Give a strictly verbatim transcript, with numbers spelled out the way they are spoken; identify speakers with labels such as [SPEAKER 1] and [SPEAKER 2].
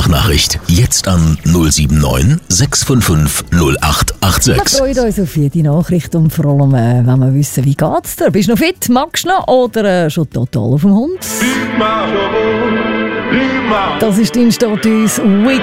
[SPEAKER 1] Sprachnachricht jetzt an null sieben neun sechs fünf fünf null acht acht sechs.
[SPEAKER 2] Wir freuen uns auf jede Nachricht und vor allem, äh, wenn wir wissen, wie geht's dir? Bist du noch fit? Magst du noch? Oder äh, schon total auf dem Hund? Das ist dein Status.